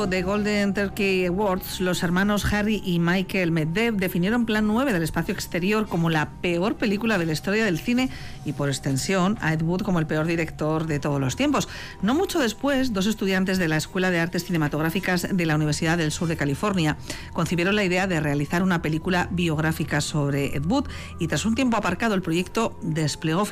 evento de Golden Turkey Awards, los hermanos Harry y Michael Medvedev definieron Plan 9 del espacio exterior como la peor película de la historia del cine y, por extensión, a Ed Wood como el peor director de todos los tiempos. No mucho después, dos estudiantes de la Escuela de Artes Cinematográficas de la Universidad del Sur de California concibieron la idea de realizar una película biográfica sobre Ed Wood y, tras un tiempo aparcado, el proyecto desplegó